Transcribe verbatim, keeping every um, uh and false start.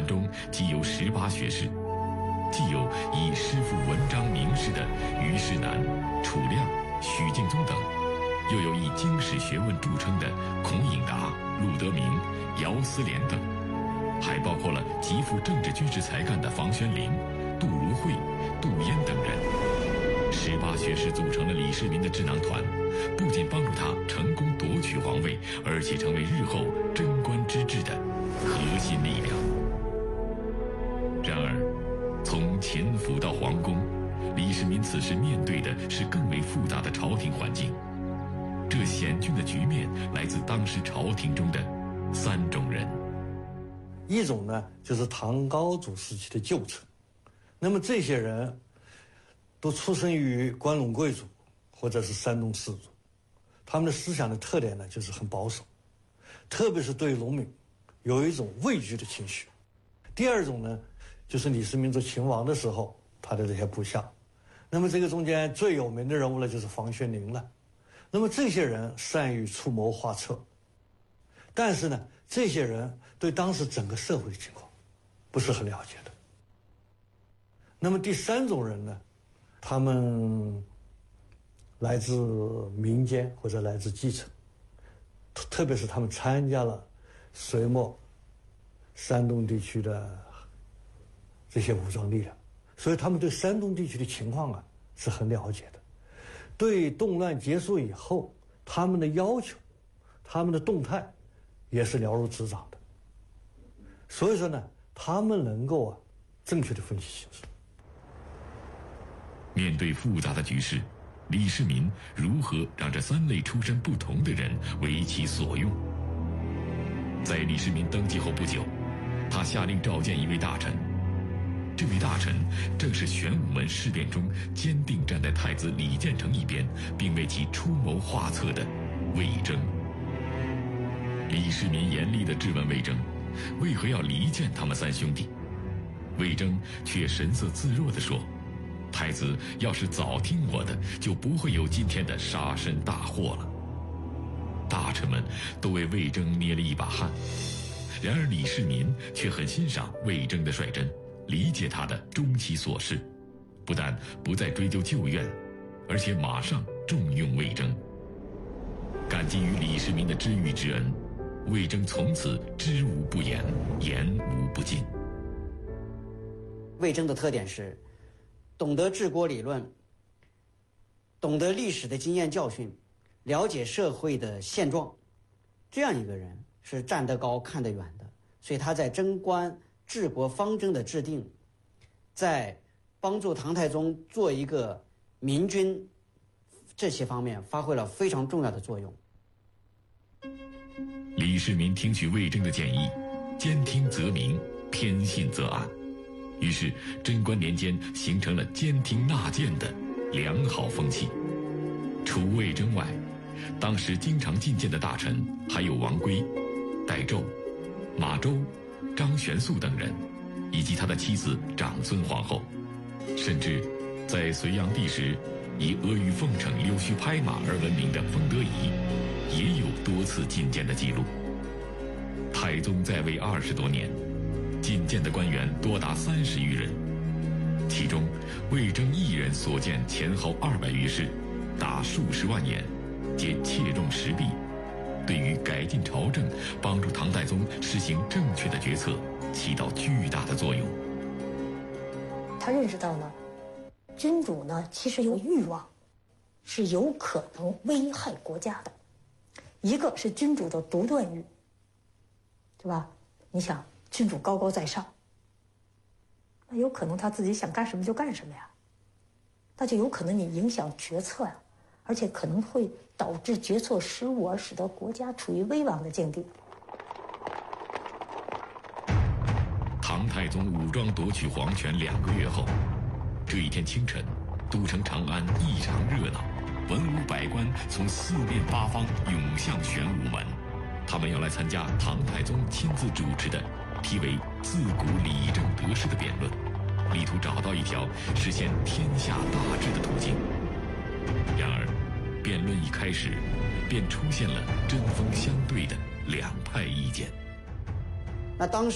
中既有十八学士，既有以诗赋文章名士的虞世南、楚亮、许敬宗等，又有以经史学问著称的孔颖达、陆德明、姚思廉等，还包括了极富政治军事才干的房玄龄、杜如晦、杜淹等人。十八学士组成了李世民的智囊团，不仅帮助他成功夺取皇位，而且成为日后贞观之治的核心力量。然而，从秦府到皇宫，李世民此时面对的是更为复杂的朝廷环境。这险峻的局面来自当时朝廷中的三种人。 一种呢，就是唐高祖时期的旧臣，那么这些人都出生于关陇贵族或者是山东士族，他们的思想的特点呢，就是很保守，特别是对农民有一种畏惧的情绪。第二种呢，就是李世民做秦王的时候，他的这些部下。那么这个中间最有名的人物呢，就是房玄龄了。那么这些人善于出谋划策，但是呢，这些人对当时整个社会的情况不是很了解的。那么第三种人呢，他们来自民间或者来自基层，特别是他们参加了隋末山东地区的这些武装力量，所以他们对山东地区的情况啊是很了解的。对动乱结束以后，他们的要求、他们的动态也是了如指掌的。所以说呢，他们能够啊正确的分析形势。 面对复杂的局势，李世民如何让这三类出身不同的人为其所用？在李世民登基后不久，他下令召见一位大臣。这位大臣正是玄武门事变中坚定站在太子李建成一边，并为其出谋划策的魏征。李世民严厉地质问魏征，为何要离间他们三兄弟？魏征却神色自若地说，太子要是早听我的，就不会有今天的杀身大祸了。大臣们都为魏征捏了一把汗，然而李世民却很欣赏魏征的率真，理解他的终其所事，不但不再追究旧怨，而且马上重用魏征。感激于李世民的知遇之恩，魏征从此知无不言，言无不尽。 魏征的特点是懂得治国理论，懂得历史的经验教训，了解社会的现状，这样一个人是站得高看得远的。所以他在贞观治国方针的制定，在帮助唐太宗做一个明君，这些方面发挥了非常重要的作用。 李世民听取魏征的建议，兼听则明，偏信则暗。于是贞观年间形成了兼听纳谏的良好风气。除魏征外，当时经常进谏的大臣还有王圭、戴胄、马周、张玄素等人，以及他的妻子长孙皇后。甚至在隋炀帝时，以阿谀奉承、溜须拍马而闻名的封德仪，也有多次进谏的记录。太宗在位二十多年，进谏的官员多达三十余人，其中魏征一人所见前后二百余事，达数十万言，皆切中时弊，对于改进朝政、帮助唐太宗实行正确的决策起到巨大的作用。 他认识到呢，君主呢其实有欲望，是有可能危害国家的。一个是君主的独断欲，对吧？你想，君主高高在上，那有可能他自己想干什么就干什么呀，那就有可能你影响决策呀，而且可能会导致决策失误，而使得国家处于危亡的境地。 唐太宗武装夺取皇权两个月后，这一天清晨，都城长安异常热闹，文武百官从四面八方涌向玄武门，他们要来参加唐太宗亲自主持的题为“自古理政得失”的辩论，力图找到一条实现天下大治的途径。然而，辩论一开始，便出现了针锋相对的两派意见。 那当时